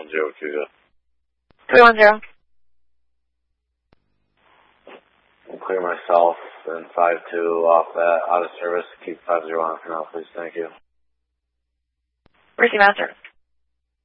310, to go. 310. Clear myself and 52 off that out of service. Keep 50 on for now, please. Thank you. Mercy Master.